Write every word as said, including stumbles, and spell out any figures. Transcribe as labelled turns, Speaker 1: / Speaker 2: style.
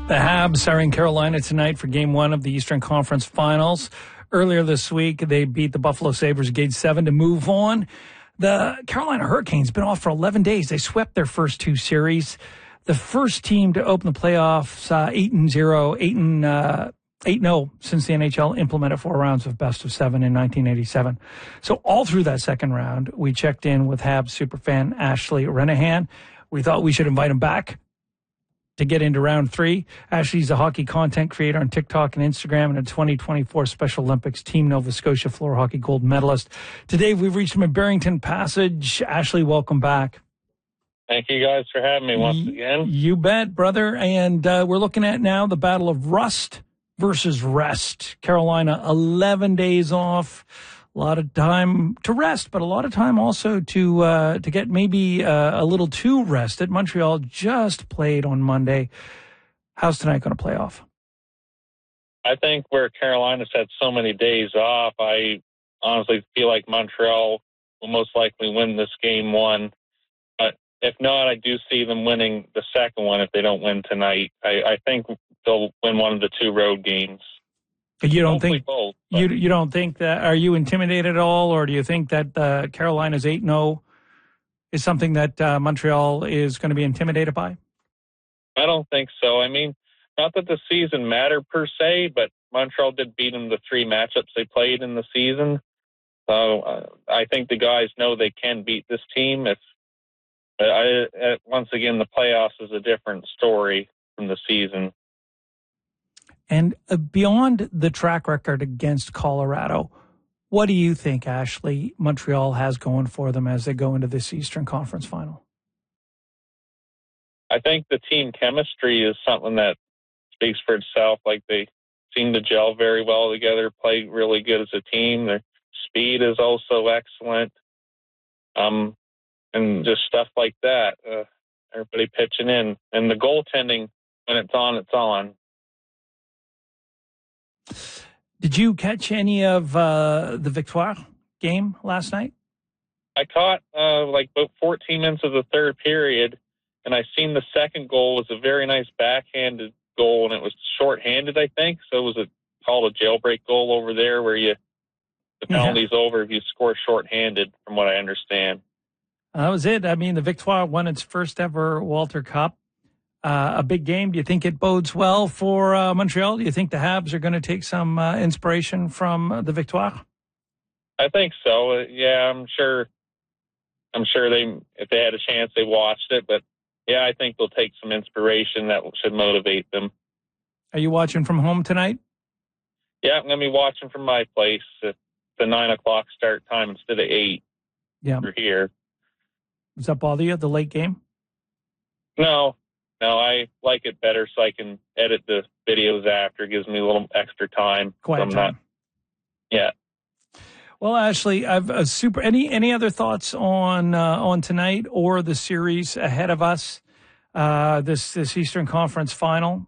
Speaker 1: The Habs are in Carolina tonight for game one of the Eastern Conference Finals. Earlier this week, they beat the Buffalo Sabres game seven to move on. The Carolina Hurricanes been off for eleven days. They swept their first two series. The first team to open the playoffs uh, eight and zero, eight and uh, eight and zero since the N H L implemented four rounds of best of seven in nineteen eighty-seven. So all through that second round, we checked in with Habs superfan Ashley Renahan. We thought we should invite him back to get into round three. Ashley's a hockey content creator on TikTok and Instagram and a twenty twenty-four Special Olympics Team Nova Scotia floor hockey gold medalist. Today, we've reached him at Barrington Passage. Ashley, welcome back.
Speaker 2: Thank you guys for having me once again.
Speaker 1: You bet, brother. And uh, we're looking at now the battle of rust versus rest. Carolina, eleven days off. A lot of time to rest, but a lot of time also to uh, to get maybe uh, a little too rested. Montreal just played on Monday. How's tonight going to play off?
Speaker 2: I think where Carolina's had so many days off, I honestly feel like Montreal will most likely win this game one. But if not, I do see them winning the second one if they don't win tonight. I, I think they'll win one of the two road games.
Speaker 1: You don't Hopefully think
Speaker 2: both,
Speaker 1: you you don't think that? Are you intimidated at all, or do you think that uh, Carolina's eight and zero is something that uh, Montreal is going to be intimidated by?
Speaker 2: I don't think so. I mean, not that the season mattered per se, but Montreal did beat them the three matchups they played in the season. So uh, I think the guys know they can beat this team. If uh, I, uh, once again, the playoffs is a different story from the season.
Speaker 1: And beyond the track record against Colorado, what do you think, Ashley, Montreal has going for them as they go into this Eastern Conference final?
Speaker 2: I think the team chemistry is something that speaks for itself. Like, they seem to gel very well together, play really good as a team. Their speed is also excellent. Um, and just stuff like that. Uh, everybody pitching in. And the goaltending, when it's on, it's on.
Speaker 1: Did you catch any of uh, the Victoire game last night?
Speaker 2: I caught uh, like about fourteen minutes of the third period, and I seen the second goal was a very nice backhanded goal, and it was shorthanded, I think. So it was a, called a jailbreak goal over there where you the penalty's yeah. over if you score shorthanded, from what I understand.
Speaker 1: That was it. I mean, the Victoire won its first ever Walter Cup. Uh, a big game. Do you think it bodes well for uh, Montreal? Do you think the Habs are going to take some uh, inspiration from uh, the Victoire?
Speaker 2: I think so. Uh, yeah, I'm sure. I'm sure they, if they had a chance, they watched it. But yeah, I think they'll take some inspiration that should motivate them.
Speaker 1: Are you watching from home tonight?
Speaker 2: Yeah, I'm going to be watching from my place. It's the nine o'clock start time instead of eight.
Speaker 1: Yeah,
Speaker 2: we're here.
Speaker 1: Does that bother you, the late game?
Speaker 2: No. No, I like it better so I can edit the videos after. It gives me a little extra time.
Speaker 1: Quiet
Speaker 2: so
Speaker 1: time.
Speaker 2: Not, yeah.
Speaker 1: Well, Ashley, I've a super. Any any other thoughts on uh, on tonight or the series ahead of us? Uh, this this Eastern Conference final.